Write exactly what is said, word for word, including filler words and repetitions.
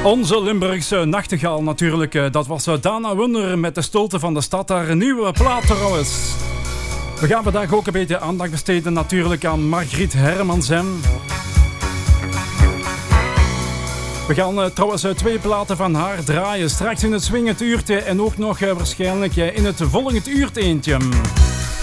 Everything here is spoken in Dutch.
Onze Limburgse nachtegaal natuurlijk. Dat was Dana Wunder met De Stilte van de Stad. Haar nieuwe plaat trouwens. We gaan vandaag ook een beetje aandacht besteden natuurlijk aan Margriet Hermansen. We gaan uh, trouwens uh, twee platen van haar draaien. Straks in het swingend uurtje en ook nog uh, waarschijnlijk uh, in het volgend uurtje eentje.